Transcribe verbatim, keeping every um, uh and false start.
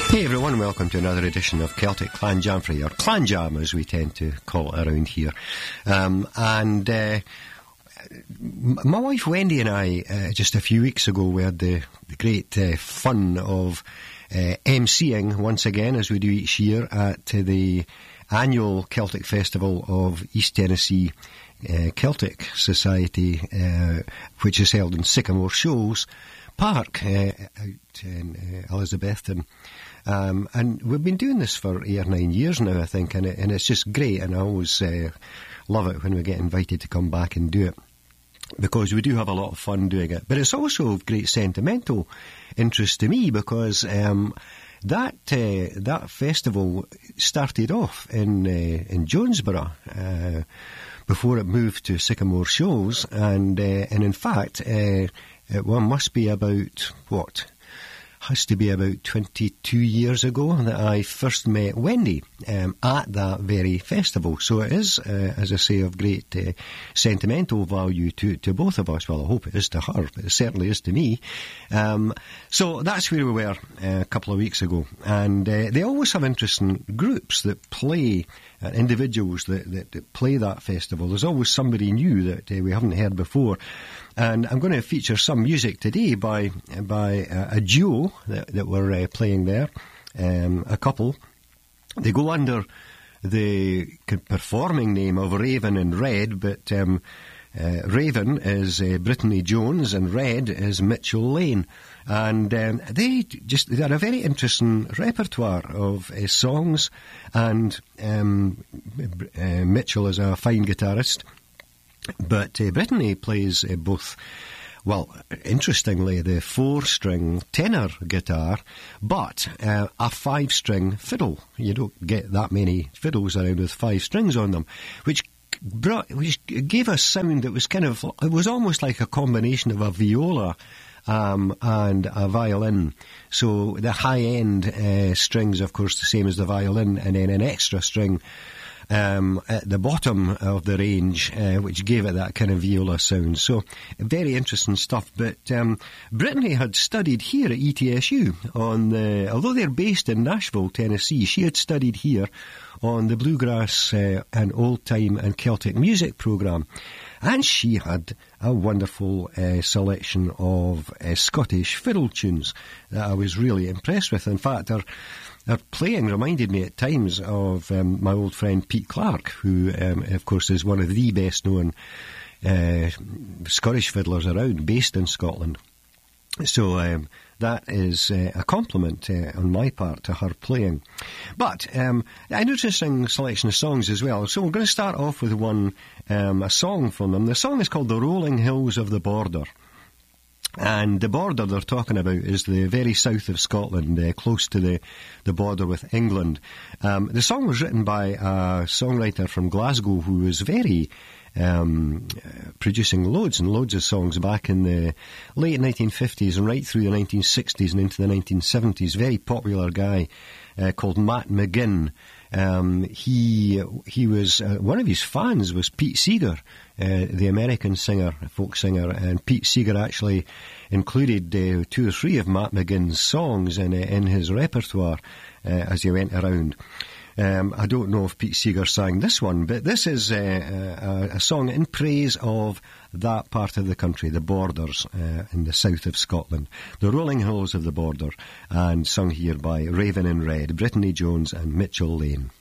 Hey everyone, welcome to another edition of Celtic Clan Jamfrey, or Clan Jam as we tend to call it around here. Um, and uh, my wife Wendy and I, uh, just a few weeks ago, we had the, the great uh, fun of uh, emceeing once again, as we do each year, at uh, the annual Celtic Festival of East Tennessee uh, Celtic Society, uh, which is held in Sycamore Shoals Park uh, out in uh, Elizabethton. Um, and we've been doing this for eight or nine years now, I think, and, it, and it's just great, and I always uh, love it when we get invited to come back and do it, because we do have a lot of fun doing it. But it's also of great sentimental interest to me, because um, that uh, that festival started off in uh, in Jonesboro uh, before it moved to Sycamore Shoals, and uh, and in fact, uh, it well, must be about what. has to be about twenty-two years ago that I first met Wendy um, at that very festival. So it is, uh, as I say, of great uh, sentimental value to, to both of us. Well, I hope it is to her, but it certainly is to me. Um, so that's where we were uh, a couple of weeks ago. And uh, they always have interesting groups that play, uh, individuals that, that, that play that festival. There's always somebody new that uh, we haven't heard before. And I'm going to feature some music today by by uh, a duo that, that were uh, playing there, um, a couple. They go under the performing name of Raven and Red, but um, uh, Raven is uh, Brittany Jones and Red is Mitchell Lane. And um, they just they had a very interesting repertoire of uh, songs, and um, uh, Mitchell is a fine guitarist. But uh, Brittany plays uh, both, well, interestingly, the four-string tenor guitar, but uh, a five-string fiddle. You don't get that many fiddles around with five strings on them, which brought, which gave a sound that was kind of, it was almost like a combination of a viola um, and a violin. So the high-end uh, strings, of course, the same as the violin, and then an extra string Um, at the bottom of the range, uh, which gave it that kind of viola sound. So, very interesting stuff. But um, Brittany had studied here at E T S U, on the, although they're based in Nashville, Tennessee, she had studied here on the Bluegrass uh, and Old Time and Celtic Music program. And she had a wonderful uh, selection of uh, Scottish fiddle tunes that I was really impressed with. In fact, her, her playing reminded me at times of um, my old friend Pete Clark, who, um, of course, is one of the best-known uh, Scottish fiddlers around, based in Scotland. So um, that is uh, a compliment uh, on my part to her playing. But um, an interesting selection of songs as well. So we're going to start off with one, um, a song from them. The song is called The Rolling Hills of the Border. And the border they're talking about is the very south of Scotland, uh, close to the, the border with England. Um, the song was written by a songwriter from Glasgow who was very... Um, uh, producing loads and loads of songs back in the late nineteen fifties and right through the nineteen sixties and into the nineteen seventies. Very popular guy uh, called Matt McGinn. Um, he he was uh, one of his fans was Pete Seeger, uh, the American singer, folk singer, and Pete Seeger actually included uh, two or three of Matt McGinn's songs in uh, in his repertoire uh, as he went around. Um, I don't know if Pete Seeger sang this one, but this is uh, a, a song in praise of that part of the country, the borders uh, in the south of Scotland, the rolling hills of the border, and sung here by Raven and Red, Brittany Jones and Mitchell Lane.